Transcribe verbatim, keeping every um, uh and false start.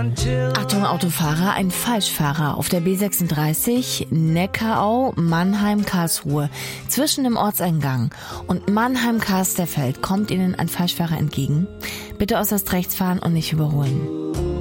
Achtung Autofahrer, ein Falschfahrer auf der B sechsunddreißig Neckarau, Mannheim, Karlsruhe. Zwischen dem Ortseingang und Mannheim-Karsterfeld kommt Ihnen ein Falschfahrer entgegen. Bitte äußerst rechts fahren und nicht überholen.